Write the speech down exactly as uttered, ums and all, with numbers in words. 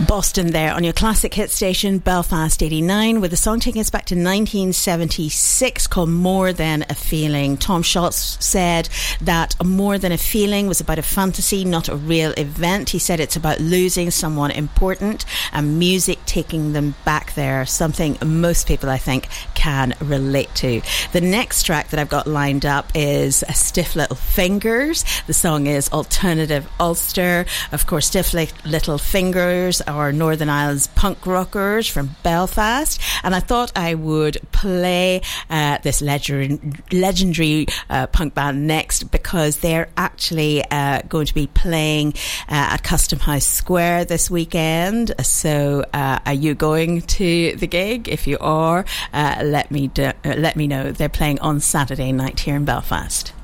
Boston there on your classic hit station Belfast eighty-nine, with a song taking us back to nineteen seventy-six called More Than a Feeling. Tom Scholz said that More Than a Feeling was about a fantasy, not a real event. He said it's about losing someone important and music taking them back there, something most people I think can relate to. The next track that I've got lined up is Stiff Little Fingers. The song is Alternative Ulster. Of course, Stiff Little Fingers are Northern Ireland's punk rockers from Belfast, and I thought I would play uh, this legend- legendary uh, punk band next because they're actually uh, going to be playing uh, at Custom House Square this weekend. So uh, are you going to the gig? If you are, uh, let me do- uh, let me know. They're playing on Saturday night here in Belfast.